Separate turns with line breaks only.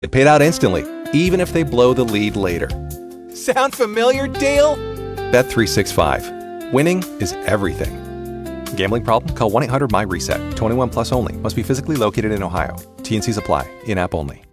Get paid out instantly, even if they blow the lead later.
Sound familiar, Dale?
Bet365. Winning is everything. Gambling problem? Call 1-800-MY-RESET. 21 plus only. Must be physically located in Ohio. T&Cs apply. In-app only.